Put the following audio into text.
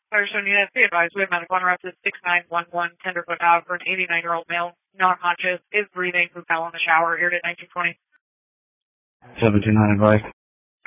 Firestone unit, be advised, we have medical interrupted 6911 Tenderfoot Ave for an 89-year-old male, non-conscious, is breathing, who fell in the shower, here at 1920. 729 advice.